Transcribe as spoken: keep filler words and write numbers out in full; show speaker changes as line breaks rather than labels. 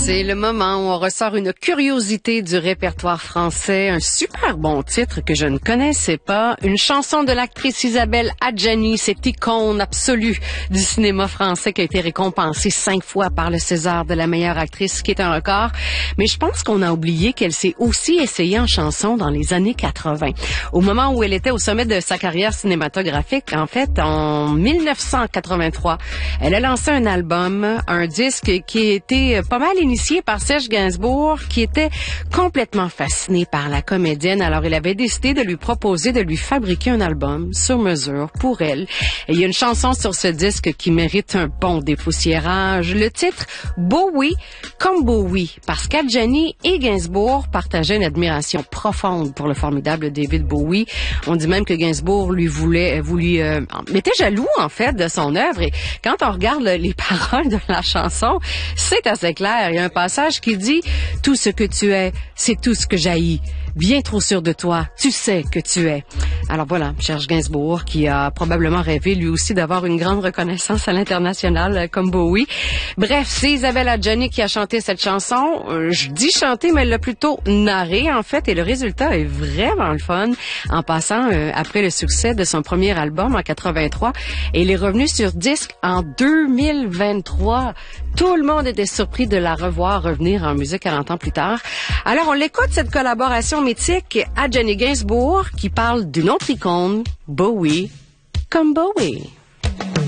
C'est le moment où on ressort une curiosité du répertoire français, un super bon titre que je ne connaissais pas, une chanson de l'actrice Isabelle Adjani, cette icône absolue du cinéma français qui a été récompensée cinq fois par le César de la meilleure actrice, ce qui est un record. Mais je pense qu'on a oublié qu'elle s'est aussi essayée en chanson dans les années quatre-vingt. Au moment où elle était au sommet de sa carrière cinématographique, en fait, en mille neuf cent quatre-vingt-trois, elle a lancé un album, un disque qui a été pas mal initié par Serge Gainsbourg, qui était complètement fasciné par la comédienne. Alors, il avait décidé de lui proposer de lui fabriquer un album sur mesure pour elle. Et il y a une chanson sur ce disque qui mérite un bon dépoussiérage. Le titre, Bowie, comme Bowie, parce qu'Adjani et Gainsbourg partageaient une admiration profonde pour le formidable David Bowie. On dit même que Gainsbourg lui voulait, voulait, euh, était jaloux, en fait, de son œuvre. Et quand on regarde les paroles de la chanson, c'est assez clair. Il y a un passage qui dit « Tout ce que tu es, c'est tout ce que j'haïs. Bien trop sûr de toi, tu sais que tu es. » Alors voilà, Serge Gainsbourg, qui a probablement rêvé lui aussi d'avoir une grande reconnaissance à l'international comme Bowie. Bref, c'est Isabelle Adjani qui a chanté cette chanson. Euh, je dis chanter, mais elle l'a plutôt narrée en fait, et le résultat est vraiment le fun. En passant, euh, après le succès de son premier album en quatre-vingt-trois, et il est revenu sur disque en deux mille vingt-trois. Tout le monde était surpris de la revoir revenir en musique quarante ans plus tard. Alors on l'écoute, cette collaboration mythique, Adjani Gainsbourg, qui parle d'une autre icône, Bowie, comme Bowie.